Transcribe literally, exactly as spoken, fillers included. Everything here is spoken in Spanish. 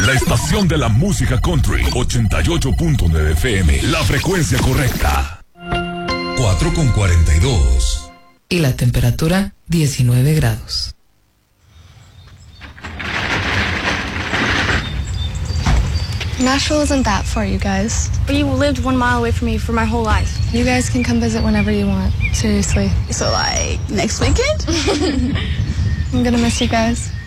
La estación de la música country, ochenta y ocho punto nueve F M, la frecuencia correcta. cuatro con cuarenta y dos. Y la temperatura, diecinueve grados. Nashville isn't that far, you guys. But you lived one mile away from me for my whole life. You guys can come visit whenever you want. Seriously. So, like, next weekend? I'm gonna miss you guys.